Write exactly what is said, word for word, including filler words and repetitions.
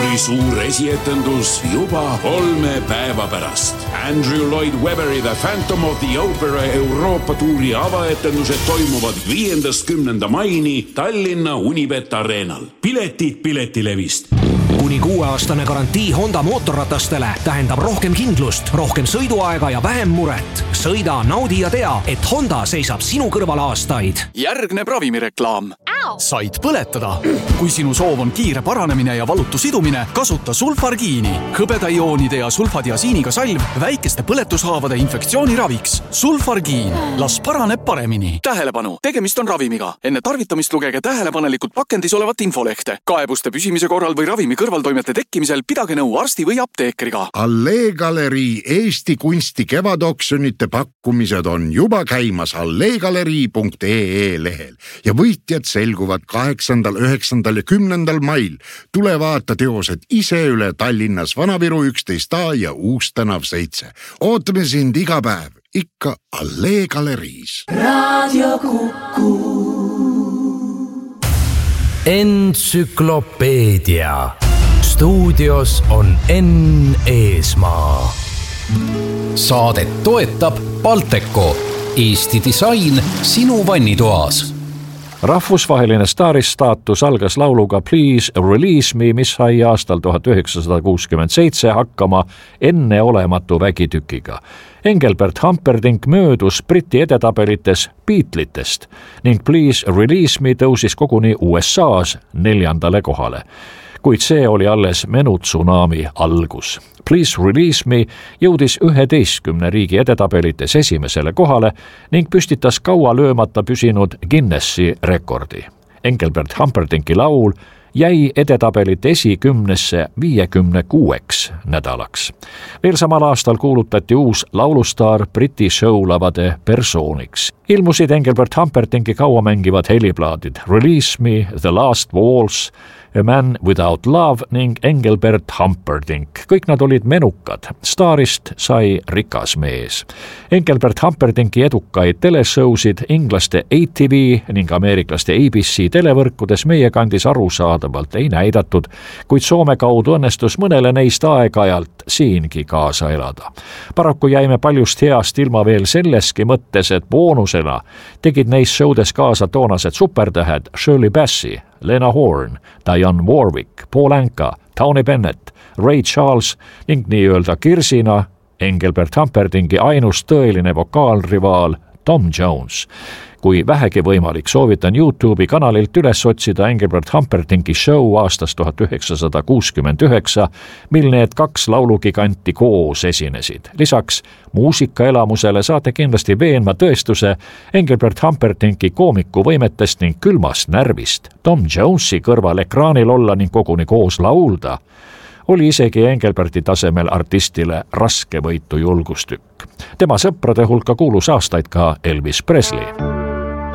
kui suur esietendus juba kolme päeva pärast. Andrew Lloyd Webberi The Phantom of the Opera Euroopa tuuri avaetendused toimuvad viiendast kümnenda maini Tallinna Unibet Arenal. Piletid Piletilevist. Kuni kuueaastane garantii Honda mootorratastele tähendab rohkem kindlust, rohkem sõiduaega ja vähem muret. Sõida, naudi ja tea, et Honda seisab sinu kõrval aastaid. Järgneb ravimireklaam. Said põletada. Kui sinu soov on kiire paranemine ja valutu sidumine, kasuta sulfargiini. Hõbedaioonide ja sulfadiasiiniga salv väikeste põletushaavade infektsiooni raviks. Sulfargiin. Las paraneb paremini. Tähelepanu, tegemist on ravimiga. Enne tarvitamist lugege tähelepanelikult pakendis olevat infolehte. Kaebuste püsimise korral või ravimi kõrvaltoimete tekkimisel pidage nõu arsti või apteekriga. Allee Galerii Eesti kunsti kevadoksjonite pakkumised on juba käimas alleegalerii punkt ee lehel ja võitjad selguvad kaheksandal, üheksandal ja kümnendal mail. Tule vaata teosed ise üle Tallinnas Vanaviru üksteist A ja Uus tänav seitse. Ootame sind iga päev, ikka Allee Galeriis. Radio Kuku. Entsüklopeedia. Stuudios on Enn Eesmaa. Saadet toetab Balteko. Eesti disain sinu vannitoas. Rahvusvaheline staaristaatus algas lauluga Please Release Me, mis sai aastal tuhat üheksasada kuuskümmend seitse hakkama enneolematu vägitükiga. Engelbert Humperdinck möödus Briti edetabelites Beatlitest ning Please Release Me tõusis koguni U S A-s neljandale kohale. Kuid see oli alles menutsunami algus. Please Release Me jõudis üheteistkümne riigi edetabelites esimesele kohale ning püstitas kaua löömata püsinud Guinnessi rekordi. Engelbert Humperdincki laul jäi edetabelite esikümnesse viiekümne kuueks nädalaks. Veel samal aastal kuulutati uus laulustaar Briti showlavade persooniks. Ilmusid Engelbert Humperdincki kauamängivad heliplaadid Release Me, The Last Waltz, A Man Without Love ning Engelbert Humperdinck. Kõik nad olid menukad. Staarist sai rikas mees. Engelbert Humperdincki edukaid teleshowsid inglaste A T V ning ameeriklaste A B C televõrkudes meie kandis arusaadavalt ei näidatud, kuid Soome kaudu õnnestus mõnele neist aeg-ajalt siingi kaasa elada. Paraku jäime paljust heast ilma veel selleski mõttes, et boonusena tegid neis showdes kaasa toonased supertähed Shirley Bassey, Lena Horne, Diane Warwick, Paul Anka, Tony Bennett, Ray Charles ning nii-öelda Kirsina Engelbert Humperdincki ainus tõeline vokaalrivaal Tom Jones. Kui vähegi võimalik, soovitan YouTube'i kanalilt üles otsida Engelbert Humperdincki show aastast tuhat üheksasada kuuskümmend üheksa, mil need kaks laulugiganti koos esinesid. Lisaks muusikaelamusele saate kindlasti veenma tõestuse Engelbert Humperdincki koomiku võimetest ning külmast närvist. Tom Jonesi kõrval ekraanil olla ning koguni koos laulda oli isegi Engelberti tasemel artistile raske võitu julgustükk. Tema sõprade hulka kuulus aastaid ka Elvis Presley.